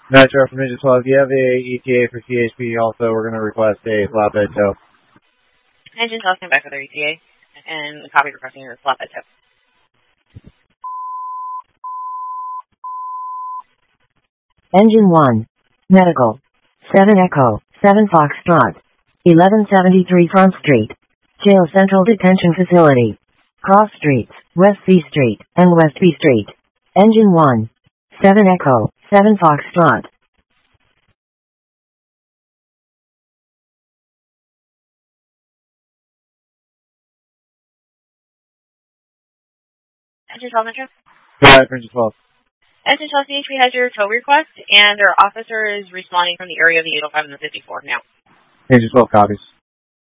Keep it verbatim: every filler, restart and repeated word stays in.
Nitro from Ninja twelve, do you have a E T A for C H P? Also, we're going to request a flatbed tow. Engine twelve came back with their E T A, and the copy requesting your flatbed tow. Engine one. Medical. seven Echo, seven Foxtrot. eleven seventy-three Front Street. Jail Central Detention Facility. Cross Streets, West C Street, and West B Street. Engine one. seven Echo, seven Foxtrot. Engine twelve Metro? Yeah, Engine twelve. Engine twelve C H P has your tow request, and their officer is responding from the area of the eight oh five and the fifty-four now. Engine twelve copies.